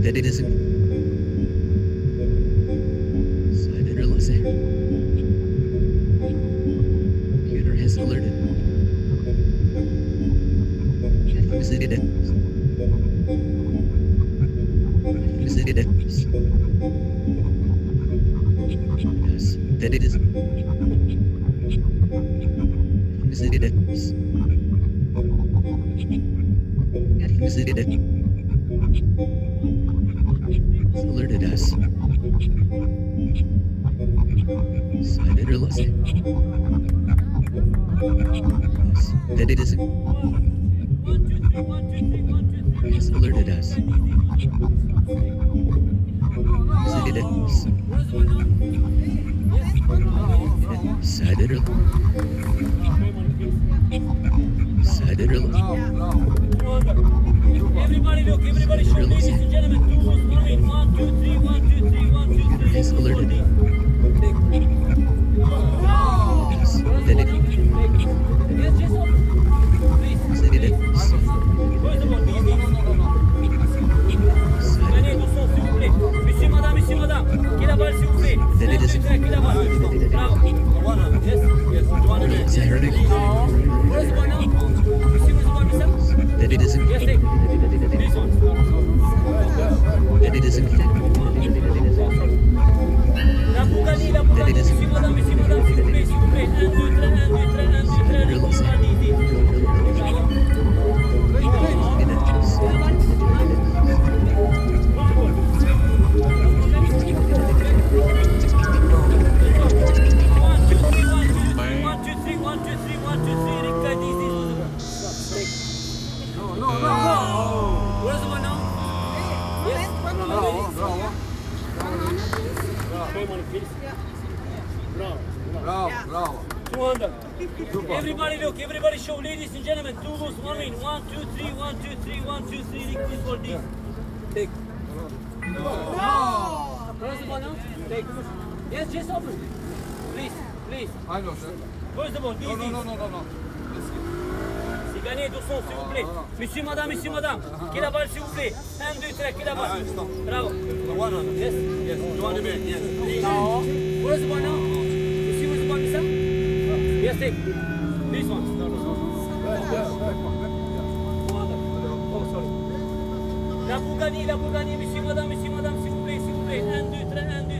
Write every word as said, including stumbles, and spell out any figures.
that it isn't silent or less air. Computer has alerted. Visited it. Visited it. Yes, that it isn't. Visited it. Visited it. It's alerted us. Silent or less air. Yes, that it isn't. Has alerted us. Visited us. Silent or Silent or Everybody look, everybody show, ladies and gentlemen, two moves, one in, one, two, three, one, two, three, one, two, three. Has alerted. Yes, that it Yes, just up. Please. Visited us. Where's the ball? Easy. Gagnez doucement, s'il vous plaît. Monsieur, madame, monsieur, madame. Qui la balle, s'il vous plaît? un, deux, trois, qui la balle? Bravo. Yes, yes. Is that hurting? Where's the ball now? Monsieur, where's the ball, mister? That it isn't. Yes, take. This one. That it isn't. La Bougani, la Bougani. Monsieur, madame, monsieur, madame, s'il vous plaît, s'il vous plaît. un, deux, trois, un, deux, trois, un, deux, trois. Le ball, easy. Bravo. Bravo, bravo. two hundred. Everybody look, everybody show, ladies and gentlemen, two moves, one win, one, two, three, one, two, three, one, two, three, request for this. Take. No! Where's the ball now? Take. Yes, just open. Please, please. I know, sir. Where's the ball? No, no, no, no, no, no. C'est gagné, doucement, s'il vous plaît. Monsieur, madame, monsieur, madame. Qui la balle, s'il vous plaît? un, deux, trois, qui la balle? Bravo. Yes, yes. You want to be? Yes. No. Where's the ball now? You see where's the ball, mister? Yes, take. This one. No, no, no. Oh, sorry. La Bougani, la Bougani, monsieur, madame, monsieur, madame, s'il vous plaît, s'il vous plaît. un, deux, trois, un, deux.